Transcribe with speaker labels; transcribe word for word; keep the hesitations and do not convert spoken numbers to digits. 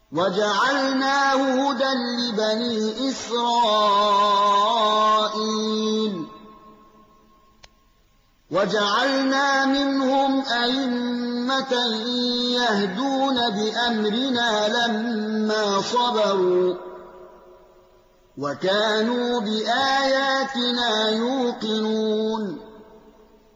Speaker 1: وجعلناه هدى لبني إسرائيل وجعلنا منهم أئمة يهدون بأمرنا لما صبروا وكانوا بآياتنا يوقنون